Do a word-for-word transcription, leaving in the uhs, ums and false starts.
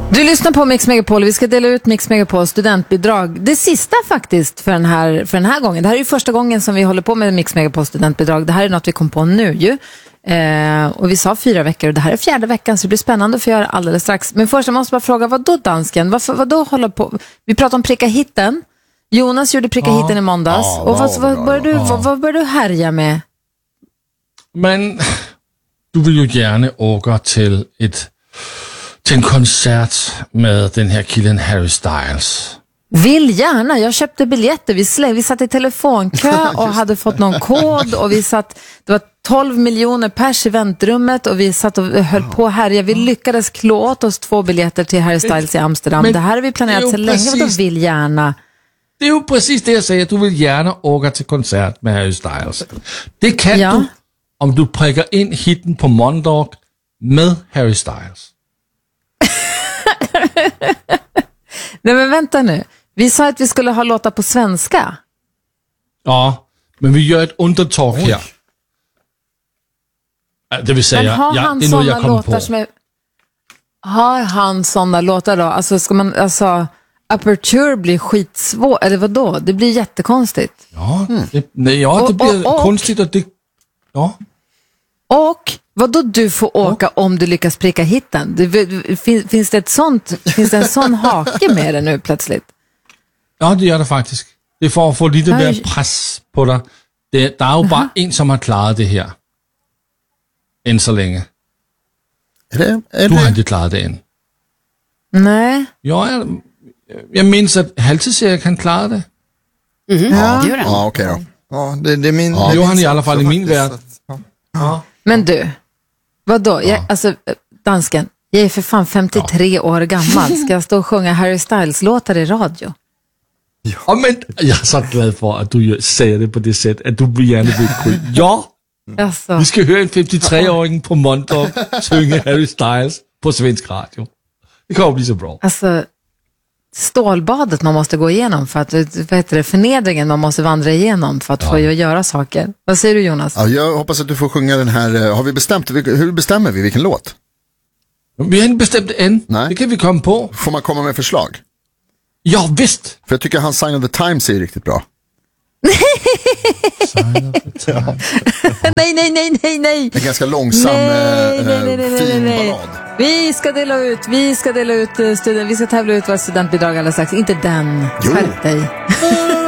Du lyssnar på Mix Megapol. Vi ska dela ut Mix Megapol studentbidrag. Det sista faktiskt för den här, för den här gången. Det här är ju första gången som vi håller på med Mix Megapol studentbidrag. Det här är något vi kom på nu ju. Eh, och vi sa fyra veckor och det här är fjärde veckan, så det blir spännande att få göra alldeles strax. Men först jag måste bara fråga, vad då dansken? Vad, vad då håller på? Vi pratar om pricka hitten. Jonas gjorde pricka hitten i måndags. Ja, och vad, vad, började du, ja. vad, vad började du härja med? Men du vill ju gärna åka till ett till en konsert med den här killen Harry Styles. Vill gärna, jag köpte biljetter. Vi, släng, vi satt i telefonkö och hade fått någon kod och vi satt, det var tolv miljoner pers i väntrummet och vi satt och höll på här. Vi lyckades klå åt oss två biljetter till Harry Styles i Amsterdam. Men det här har vi planerat så länge, och de vill gärna. Det är ju precis det jag säger, du vill gärna åka till konsert med Harry Styles. Det kan ja. du om du prickar in hitten på måndag med Harry Styles. Nej men vänta nu. Vi sa att vi skulle ha låtar på svenska. Ja, men vi gör ett undantag här. Det vill säga, har ja, han det är nog jag kommer på. Som är, har han sådana låtar då? Alltså ska man, alltså Aperture blir skitsvår, eller vadå? Det blir jättekonstigt. Ja, det, nej, ja, det blir och, och, konstigt och det, ja. Och vad då du får åka och? Om du lyckas pricka hitten? Det, finns det ett sånt, finns det en sån hake med det nu plötsligt? Ja, det gör det faktiskt. Det är för att få lite mer press på dig. Det, det är ju bara en som har klarat det här. Än så länge. Är det, är du har det? inte klarat det än. Nej. Ja, jag, jag minns att Halvtids-Erik kan klara det. Mm-hmm. Ja, det gör han. Ja, okej okay, då. Ja, det, det är min... Ja, det gör han i alla fall i min värld. Ja. Ja. Men du, vadå? Jag, alltså, dansken, jag är för fan femtiotre ja. år gammal. Ska jag stå och sjunga Harry Styles-låtar i radio? Ja, men jag är så glad för att du säger det på det sättet, att du gärna vill sjunga. Ja, alltså. Vi ska höra en femtiotre-åring på måndag sjunga Harry Styles på svensk radio. Det kommer bli så bra. Alltså, stålbadet man måste gå igenom för att, vad heter det, förnedringen man måste vandra igenom för att ja. få göra saker. Vad säger du, Jonas? Ja, jag hoppas att du får sjunga den här, har vi bestämt, hur bestämmer vi vilken låt? Vi har inte bestämt än, Nej. Det kan vi komma på. Får man komma med förslag? Ja, visst. För jag tycker hans Sign of the Times är riktigt bra. nej, nej, nej, nej, nej. En ganska långsam, nej, äh, nej, nej, nej, fin nej, nej. ballad. Vi ska dela ut, vi ska dela ut student, vi ska tävla ut våra studentbidrag alldeles strax. Inte den. Skärp dig.